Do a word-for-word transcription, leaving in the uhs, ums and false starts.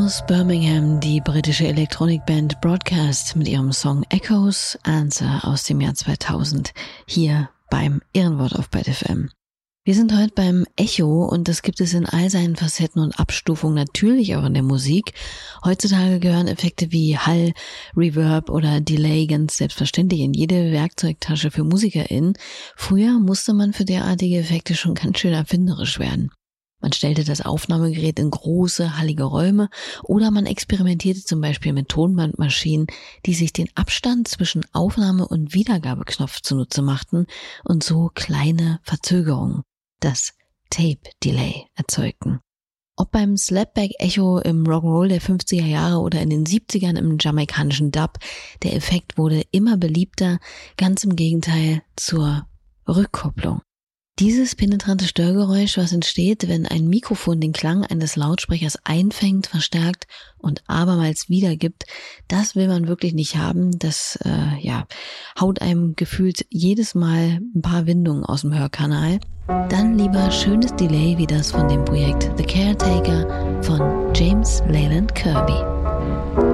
Aus Birmingham die britische Elektronikband Broadcast mit ihrem Song Echoes Answer aus dem Jahr zweitausend hier beim Ehrenwort auf Byte F M. Wir sind heute beim Echo und das gibt es in all seinen Facetten und Abstufungen natürlich auch in der Musik. Heutzutage gehören Effekte wie Hall, Reverb oder Delay ganz selbstverständlich in jede Werkzeugtasche für MusikerInnen. Früher musste man für derartige Effekte schon ganz schön erfinderisch werden. Man stellte das Aufnahmegerät in große, hallige Räume oder man experimentierte zum Beispiel mit Tonbandmaschinen, die sich den Abstand zwischen Aufnahme- und Wiedergabeknopf zunutze machten und so kleine Verzögerungen, das Tape Delay, erzeugten. Ob beim Slapback-Echo im Rock'n'Roll der fünfziger Jahre oder in den siebzigern im jamaikanischen Dub, der Effekt wurde immer beliebter, ganz im Gegenteil zur Rückkopplung. Dieses penetrante Störgeräusch, was entsteht, wenn ein Mikrofon den Klang eines Lautsprechers einfängt, verstärkt und abermals wiedergibt, das will man wirklich nicht haben. Das äh, ja, haut einem gefühlt jedes Mal ein paar Windungen aus dem Hörkanal. Dann lieber schönes Delay wie das von dem Projekt The Caretaker von James Leyland Kirby.